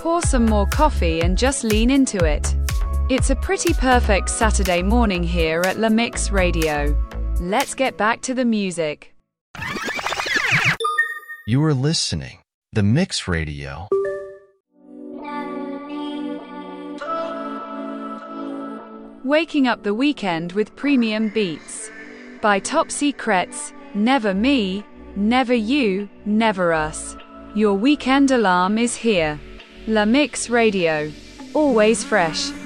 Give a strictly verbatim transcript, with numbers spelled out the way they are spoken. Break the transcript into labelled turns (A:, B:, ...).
A: pour some more coffee and just lean into it. It's a pretty perfect Saturday morning here at La Mix Radio. Let's get back to the music.
B: You are listening The Mix Radio.
A: Waking up the weekend with premium beats. By Top Secrets, Never Me, Never You, Never Us. Your weekend alarm is here. La Mix Radio. Always fresh.